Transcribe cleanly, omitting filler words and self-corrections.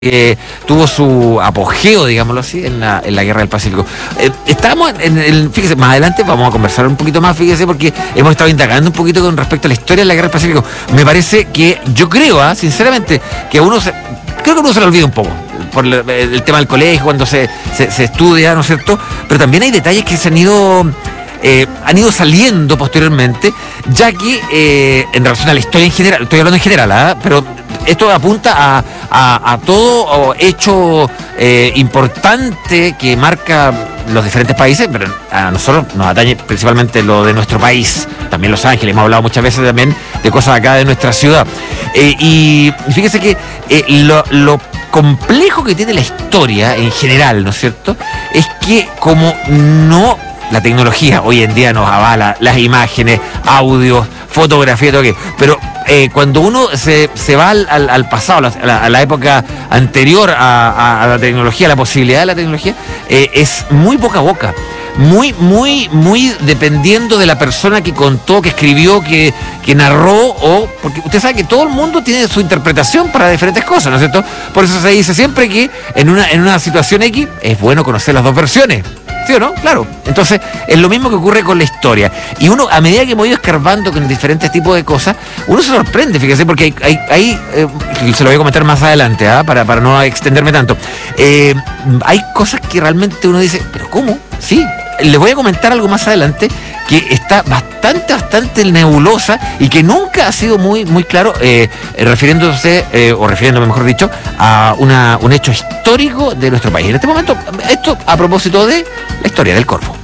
tuvo su apogeo, digámoslo así, en la Guerra del Pacífico. Estábamos fíjese, más adelante vamos a conversar un poquito más, fíjese, porque hemos estado indagando un poquito con respecto a la historia de la Guerra del Pacífico. Me parece que, yo creo, sinceramente, que creo que uno se lo olvida un poco, por el tema del colegio, cuando se estudia, ¿no es cierto? Pero también hay detalles que se han ido saliendo posteriormente, ya que en relación a la historia en general, estoy hablando en general, pero esto apunta a todo hecho importante que marca los diferentes países, pero a nosotros nos atañe principalmente lo de nuestro país, también Los Ángeles, hemos hablado muchas veces también de cosas acá de nuestra ciudad. Y fíjese que lo complejo que tiene la historia en general, ¿no es cierto?, es que como la tecnología hoy en día nos avala las imágenes, audios, fotografía, todo aquello, pero cuando uno se va al pasado, a la época anterior a la tecnología, a la posibilidad de la tecnología, es muy boca a boca. Muy, muy, muy dependiendo de la persona que contó, que escribió, que narró, porque usted sabe que todo el mundo tiene su interpretación para diferentes cosas, ¿no es cierto? Por eso se dice siempre que en una situación X es bueno conocer las dos versiones. ¿Sí o no? Claro. Entonces, es lo mismo que ocurre con la historia. Y uno, a medida que hemos ido escarbando con diferentes tipos de cosas, uno se sorprende, fíjese, porque hay se lo voy a comentar más adelante, para no extenderme tanto. Hay cosas que realmente uno dice, ¿pero cómo? Sí. Les voy a comentar algo más adelante que está bastante nebulosa y que nunca ha sido muy claro, refiriéndome, mejor dicho, a un hecho histórico de nuestro país. En este momento, esto a propósito de la historia del Corfo.